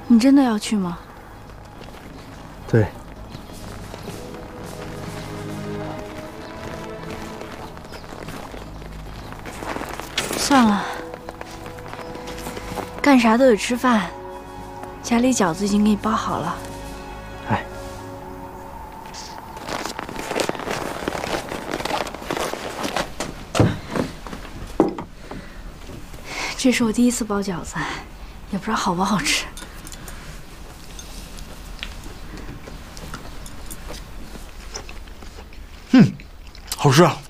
你真的要去吗？ 对。 算了，干啥都得吃饭，家里饺子已经给你包好了。 哎。 这是我第一次包饺子，也不知道好不好吃。 好吃啊！